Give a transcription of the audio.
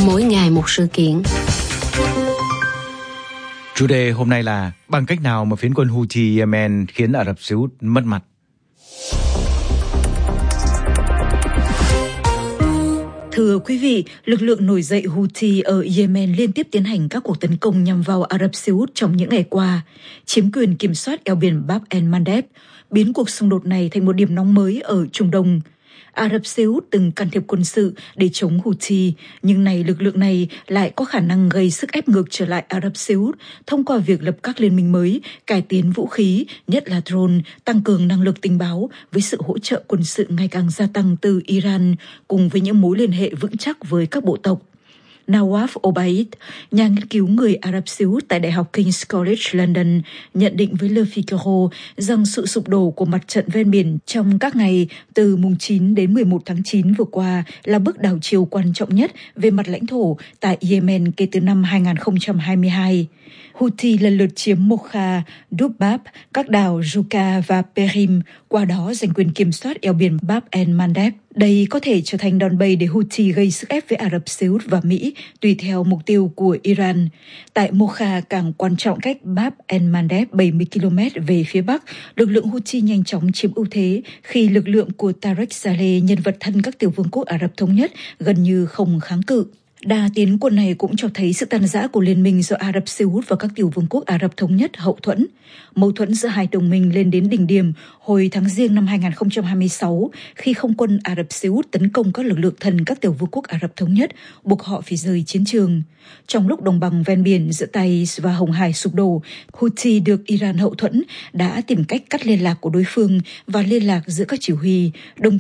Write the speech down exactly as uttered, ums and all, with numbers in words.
mỗi ngày một sự kiện. Chủ đề hôm nay là bằng cách nào mà phiến quân Houthi Yemen khiến Ả Rập Xê Út mất mặt. Thưa quý vị, lực lượng nổi dậy Houthi ở Yemen liên tiếp tiến hành các cuộc tấn công nhằm vào Ả Rập Xê Út trong những ngày qua, chiếm quyền kiểm soát eo biển Bab el-Mandeb, biến cuộc xung đột này thành một điểm nóng mới ở Trung Đông. Ả Rập Xê Út từng can thiệp quân sự để chống Houthi, nhưng nay lực lượng này lại có khả năng gây sức ép ngược trở lại Ả Rập Xê Út thông qua việc lập các liên minh mới, cải tiến vũ khí, nhất là drone, tăng cường năng lực tình báo với sự hỗ trợ quân sự ngày càng gia tăng từ Iran, cùng với những mối liên hệ vững chắc với các bộ tộc. Nawaf Obaid, nhà nghiên cứu người Ả Rập Xê Út tại Đại học King's College London, nhận định với Le Figaro rằng sự sụp đổ của mặt trận ven biển trong các ngày từ mùng chín đến mười một tháng chín vừa qua là bước đảo chiều quan trọng nhất về mặt lãnh thổ tại Yemen kể từ năm hai không hai hai. Houthi lần lượt chiếm Mocha, Dubab, các đảo Juka và Perim, qua đó giành quyền kiểm soát eo biển Bab el-Mandeb. Đây có thể trở thành đòn bẩy để Houthi gây sức ép với Ả Rập Xê Út và Mỹ, tùy theo mục tiêu của Iran. Tại Mocha, cảng quan trọng cách Bab el-Mandeb bảy mươi ki lô mét về phía bắc, lực lượng Houthi nhanh chóng chiếm ưu thế khi lực lượng của Tarek Saleh, nhân vật thân các tiểu vương quốc Ả Rập Thống Nhất, gần như không kháng cự. Đà tiến quân này cũng cho thấy sự tan rã của liên minh do Ả Rập Xê Út và các tiểu vương quốc Ả Rập Thống Nhất hậu thuẫn. Mâu thuẫn giữa hai đồng minh lên đến đỉnh điểm hồi tháng Giêng năm hai không hai sáu khi không quân Ả Rập Xê Út tấn công các lực lượng thần các tiểu vương quốc Ả Rập Thống Nhất, buộc họ phải rời chiến trường. Trong lúc đồng bằng ven biển giữa Taiz và Hồng Hải sụp đổ, Houthi được Iran hậu thuẫn đã tìm cách cắt liên lạc của đối phương và liên lạc giữa các chỉ huy, đồng